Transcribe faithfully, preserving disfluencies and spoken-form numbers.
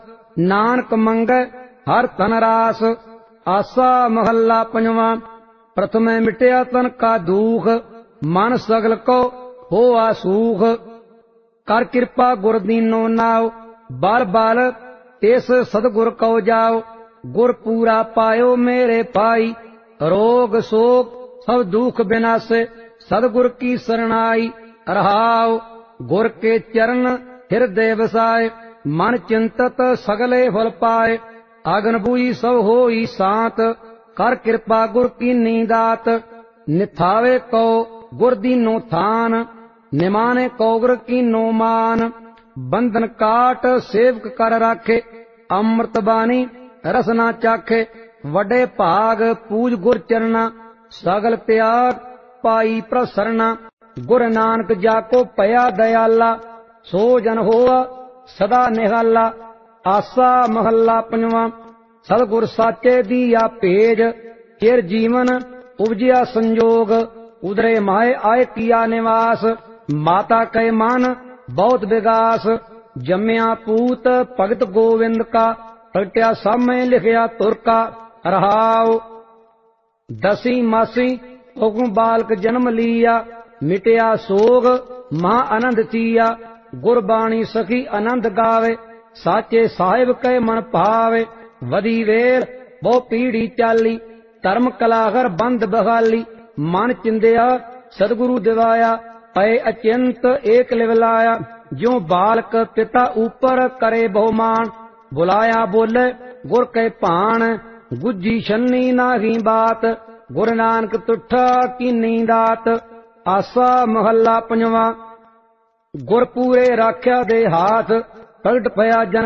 नानक मंगै हर तन रास। आसा महला पंजवा। प्रथम मिटया तन का दुख, मन सगल को होआ सूख। कर कृपा गुर दीनो नाव, बाल बाल तिस सतगुर को जाओ। गुर पूरा पायो मेरे पाई, रोग शोक सब दुख बिनासे। सतगुर की शरणाई रहाओ, गुर के चरण हृदय बसाए। मन चिंतत सगले फल पाए, अगन बुई सब होई शांत। कर कृपा गुर की नींदात, निथावे को गुर दीनो थान। निमाने को गुर की नो मान, बंधन काट सेवक कर राखे। अमृत बानी रसना चाखे, वडे भाग पूज गुर चरना। सगल त्याग पाई प्रसरना, गुर नानक जाको पया दयाला। सो जन होआ सदा निहाला। आसा महला पंजवा। सतगुर साचे दिया भेज, चिर जीवन उपजिया संजोग। उदरे माए आए किया निवास, माता कै मन बहुत विगास। जम्या पूत भगत गोविंद का, प्रगट्या सामय लिखया तुरका। रहाओ दसी मासी हुकुम बालक जन्म लिया। मिटया सोग महा आनंद थिया। गुरबाणी सखी आनंद गावे, साचे साहिब कै मन भावे। वधी वेल बहु पीढ़ी चाली, धर्म कलागर बंद बहाली। मन चिंदिया सतगुरु दिवाया, पै अचिंत एक लिवलाया। ज्यों बालक पिता ऊपर करे बहुमान, बुलाया बोले गुर कै भाण। गुज्जी छन्नी नाही बात, गुर नानक तुठा की नींदात। आसा महला पंजवा। गुर पूरे राख्या दे हाथ, प्रगट भया जन